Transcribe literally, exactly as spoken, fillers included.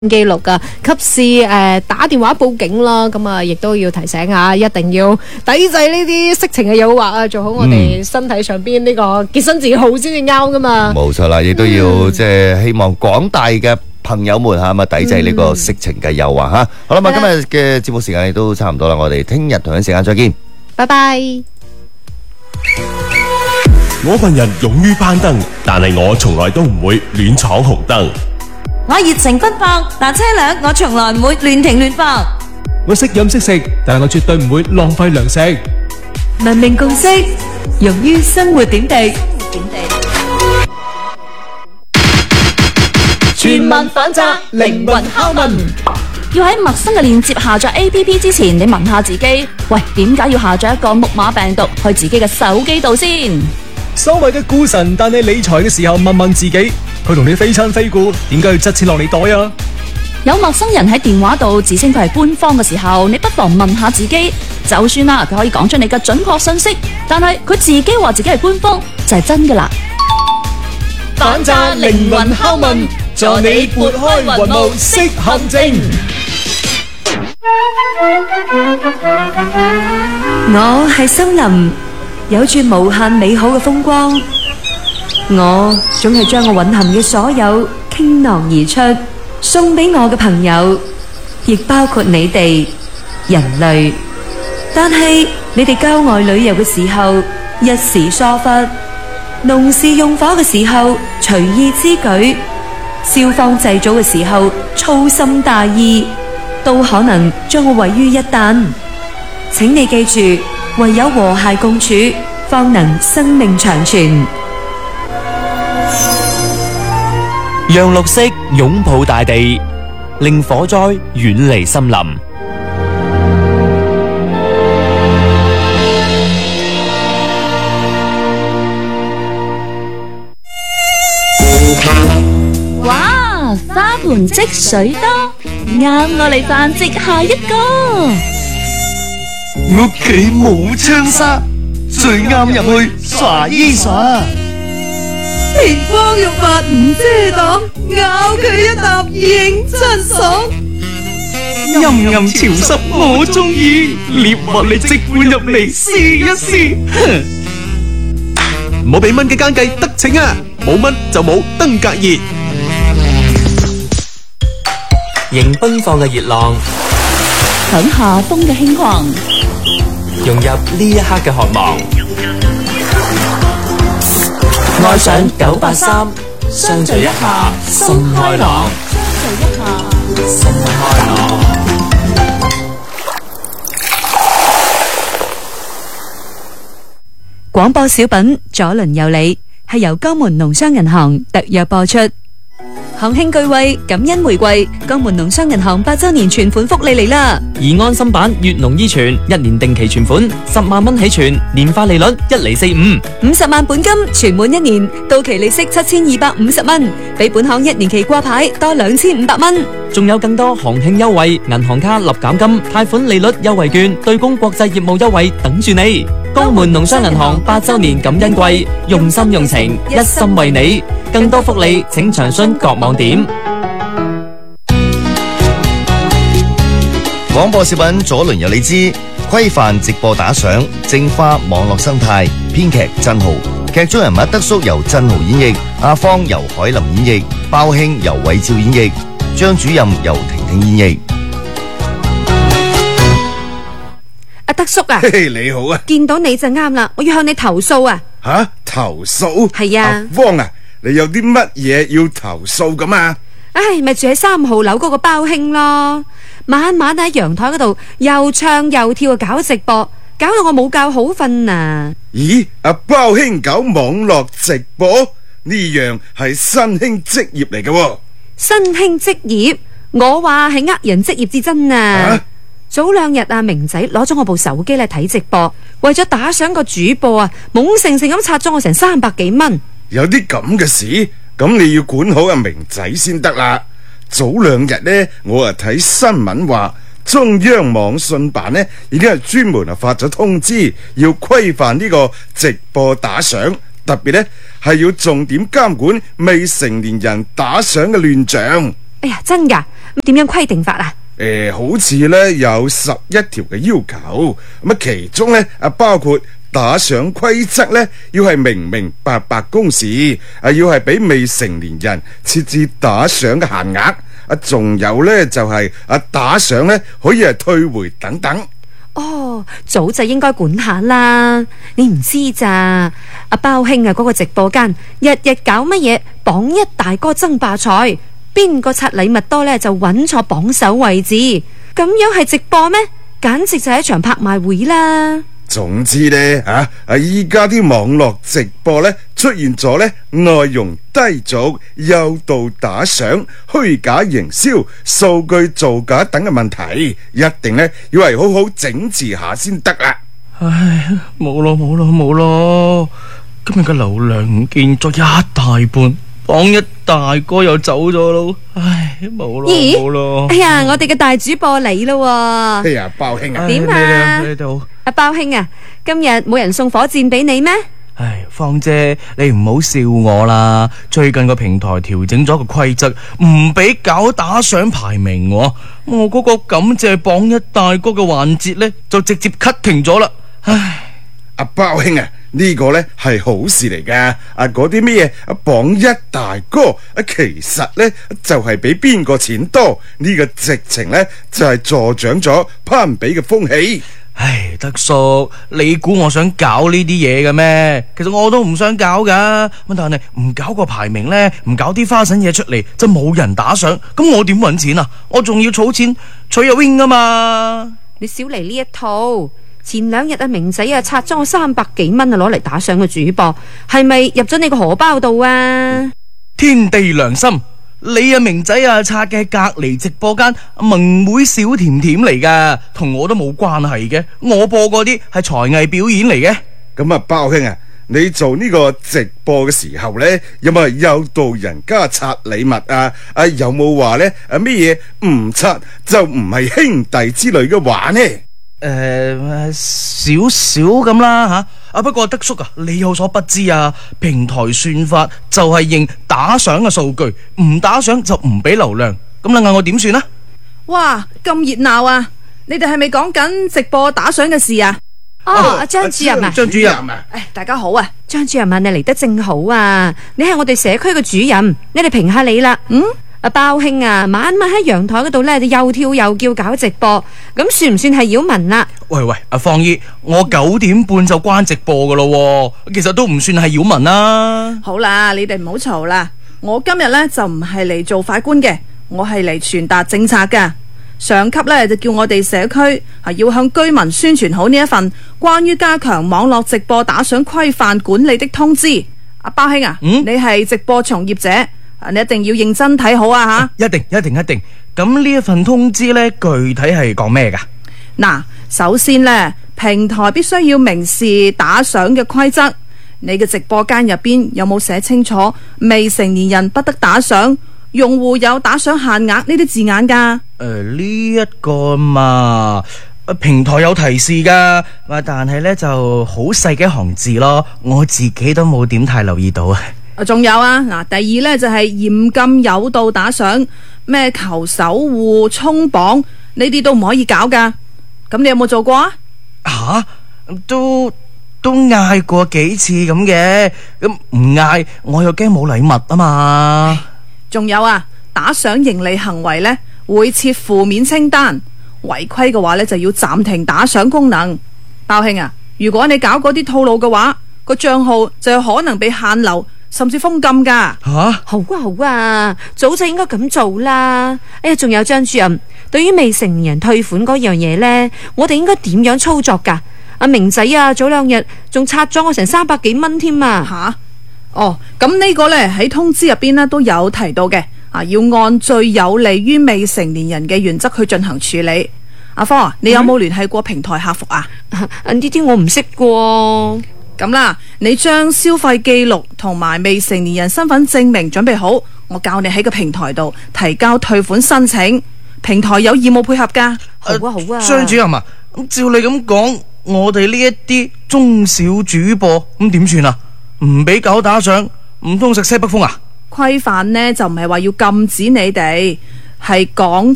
記錄噶，及時誒、呃、打電話報警啦。咁啊，亦都要提醒下，一定要抵制呢啲色情嘅誘惑啊，做好我哋身體上邊呢個潔身自好先至啱噶嘛。 冇錯啦，亦都要、嗯、即係希望廣大嘅朋友們吓，咁啊抵制呢個色情嘅誘惑吓。好啦，咁、嗯、今日嘅節目時間亦都差唔多啦，我哋聽日同樣時間再見， 拜拜。 我份人勇於攀登，但係我從來都唔會亂闖紅燈。 我熱情奔放，但車輛我從來唔會亂停亂放。 我識飲識食，但係我絕對唔會浪費糧食。 文明共識，勇於生活點滴。 全民反責，靈魂拷問。 要喺陌生嘅鏈接下載 A P P 之前，你問下自己，喂，點解要下載一個木馬病毒去自己嘅手機度先？ 所謂嘅股神帶你理財嘅時候，問問自己，佢同你非親非故，點解要執錢落你袋啊？ 有陌生人喺電話度自稱佢係官方嘅時候，你不妨問下自己，就算啦，佢可以講出你嘅準確信息，但係佢自己話自己係官方，就係真噶啦。 反詐靈魂拷問，助你撥開雲霧識陷阱。 我係森林，有住無限美好嘅風光，我總係將我蘊含嘅所有傾囊而出，送俾我嘅朋友，亦包括你哋人類。但係你哋郊外旅遊嘅時候一時疏忽，農事用火嘅時候隨意之舉，消防祭祖嘅時候粗心大意，都可能將我毀於一旦。請你記住，唯有和諧共處，方能生命長存。 讓綠色擁抱大地，令火災遠離森林。 哇！花盆積水多，啱我嚟繁殖下一個。 屋企冇窗紗，最啱入去耍衣耍。 田方玉髮唔遮擋，咬佢一啖認真爽。 陰陰潮濕我中意，獵物你即管入嚟試一試。 唔好俾蚊嘅奸計得逞啊！冇蚊就冇登革熱。 迎奔放嘅熱浪， 響夏風嘅輕狂， 融入呢一刻嘅渴望。愛上九八三，相聚一下心開朗。 相聚一下心開朗。 廣播小品左鄰右里係由江門農商銀行特約播出。行慶巨惠，感恩回饋，江門農商銀行八周年存款福利嚟啦！ 而安心版粵農依存一年定期存款十萬蚊起存，年化利率一厘四五， 五十萬本金存滿一年，到期利息七千二百五十蚊，比本行一年期掛牌多兩千五百蚊。 仲有更多行慶優惠、銀行卡立減金、貸款利率優惠券、對公國際業務優惠等住你。江門農商銀行八周年感恩季，用心用情，一心為你。更多福利請詳詢各網點。 廣播小品左鄰右里之規範直播打賞，淨化網絡生態。編劇曾豪，劇中人物德叔由曾豪演繹，阿芳由海林演繹，包兄由韋照演繹，張主任由婷婷演繹。 阿德叔啊， 嘿嘿，你好啊， 見到你就啱啦，我要向你投訴啊！ 吓？投訴？ 係啊， 阿芳啊，你有啲乜嘢要投訴咁啊？ 唉，咪住喺三號樓嗰個包兄咯，晚晚喺陽台嗰度又唱又跳搞直播，搞到我冇覺好瞓啊！ 咦，阿包兄搞網絡直播呢樣係新興職業嚟嘅。 新興職業？我話係呃人職業至真啊！啊早兩日阿明仔攞咗我部手機嚟睇直播，為咗打賞個主播啊，懵盛盛咁拆咗我成三百幾蚊。 有啲咁嘅事，咁你要管好阿明仔先得啦。早兩日呢，我啊睇新聞話，中央網信辦呢已經係專門啊發咗通知，要規範呢個直播打賞，特別呢係要重點監管未成年人打賞嘅亂象。 哎呀，真噶！ 咁點樣規定法啊？ 誒、好似咧有十一條嘅要求，咁啊其中咧啊包括打賞規則咧要係明明白白公示，啊要係俾未成年人設置打賞嘅限額，啊仲有咧就係、啊打賞咧可以係退回等等。 哦，早就應該管下啦，你唔知咋？阿包兄啊，嗰個直播間日日搞乜嘢榜一大哥爭霸賽，邊個刷禮物多呢就穩坐榜首位置，咁樣係直播咩？簡直就係一場拍賣會啦！ 總之呢，啊啊依家啲網絡直播呢出現咗呢內容低俗、誘導打賞、虛假營銷、數據造假等嘅問題，一定呢要係好好整治下先得啦。 唉，冇咯冇咯冇咯，今日嘅流量唔見咗一大半，榜一大哥又走咗咯，唉，冇咯咦冇咯。 哎呀，我哋嘅大主播嚟咯喎！ 哎呀，包兄啊， 點啊你哋你哋好。 阿包兄啊，今日冇人送火箭俾你咩？ 唉，芳姐，你唔好笑我啦！最近個平台調整咗個規則，唔俾搞打賞排名喎，我嗰個感謝榜一大哥嘅環節呢，就直接 cut 停咗啦。唉， 阿包兄啊，呢個呢係好事嚟噶。啊，嗰啲咩嘢啊榜一大哥啊，其實呢就係比邊個錢多，呢個直情呢就係助長咗攀比嘅風氣。 唉，德叔，你估我想搞呢啲嘢嘅咩？其實我都唔想搞噶，咁但係唔搞個排名呢，唔搞啲花神嘢出嚟，就冇人打賞，咁我點搵錢啊？我仲要儲錢取阿 win 啊嘛！ 你少嚟呢一套。前兩日阿明仔啊，拆咗我三百幾蚊啊，攞嚟打賞嘅主播，係咪入咗你個荷包度啊？ 天地良心，你啊明仔啊拆嘅隔籬直播間萌妹小甜甜嚟噶，同我都冇關係嘅。我播嗰啲係才藝表演嚟嘅。 咁啊，包兄啊，你做呢個直播嘅時候呢，有冇誘導人家拆禮物啊？啊，有冇話呢？啊咩嘢唔拆就唔係兄弟之類嘅話呢？ 誒、呃，少少咁啦吓，啊不過德叔啊，你有所不知啊，平台算法就係認打賞嘅數據，唔打賞就唔俾流量，咁你嗌我點算啊？ 哇，咁熱鬧啊！你哋係咪講緊直播打賞嘅事啊？ 哦，阿張主任啊， 張主任啊， 誒，大家好啊！ 張主任啊，你嚟得正好啊！你係我哋社區嘅主任，你哋評下你啦。嗯，阿包兄啊，晚晚喺陽台嗰度咧，就又跳又叫搞直播，咁算唔算係擾民啦？ 喂喂，阿芳姨，我九點半就關直播噶咯，其實都唔算係擾民啦。 好啦，你哋唔好嘈啦。我今日呢，就唔係嚟做法官嘅，我係嚟傳達政策噶。上級呢，就叫我哋社區係要向居民宣傳好呢一份關於加強網絡直播打賞規範管理的通知。阿包兄啊， 嗯你係直播從業者，你一定要認真睇好啊吓！ 一定一定一定。咁呢一份通知呢，具體係講咩噶？ 嗱，首先呢，平台必須要明示打賞嘅規則。你嘅直播間入邊有冇寫清楚未成年人不得打賞，用戶有打賞限額呢啲字眼噶？ 誒，呢一個嘛，平台有提示噶，但係呢就好細嘅一行字咯，我自己都冇點太留意到啊。 仲有啊，嗱，第二呢就係嚴禁誘導打賞，咩求守護、衝榜呢啲都唔可以搞噶。咁你有冇做過啊？ 吓，都都嗌過幾次咁嘅，咁唔嗌我又驚冇禮物啊嘛。 仲有啊，打賞盈利行為呢會設負面清單，違規嘅話呢就要暫停打賞功能。包兄啊，如果你搞嗰啲套路嘅話，個賬號就有可能被限流，甚至封禁噶。 吓， 好啊好啊，早就應該咁做啦。哎呀，仲有張主任，對於未成年人退款嗰樣嘢呢，我哋應該點樣操作噶？阿明仔啊，早兩日仲拆咗我成三百幾蚊添啊！ 吓，哦，咁呢個呢喺通知入邊呢都有提到嘅，啊，要按最有利於未成年人嘅原則去進行處理。阿芳啊，你有冇聯繫過平台客服啊？ 呢啲我唔識喎。 咁啦，你將消費記錄同埋未成年人身份證明準備好，我教你喺個平台度提交退款申請，平台有義務配合噶。 好啊好啊， 張主任啊，咁照你咁講，我哋呢一啲中小主播咁點算啊？唔俾搞打賞，唔通食西北風啊？ 規範呢就唔係話要禁止你哋， 係港